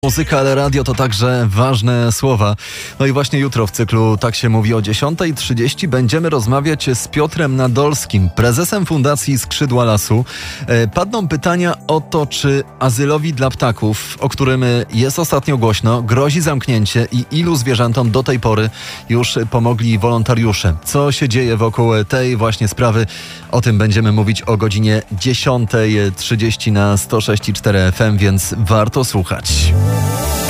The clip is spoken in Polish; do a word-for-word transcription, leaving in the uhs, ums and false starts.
Muzyka, ale radio to także ważne słowa. No i właśnie jutro w cyklu Tak się mówi o dziesiątej trzydzieści będziemy rozmawiać z Piotrem Nadolskim, prezesem Fundacji Skrzydła Lasu. Padną pytania o to, czy azylowi dla ptaków, o którym jest ostatnio głośno, grozi zamknięcie i ilu zwierzętom do tej pory już pomogli wolontariusze. Co się dzieje wokół tej właśnie sprawy? O tym będziemy mówić o godzinie dziesiątej trzydzieści na sto sześć i cztery F M, więc warto słuchać.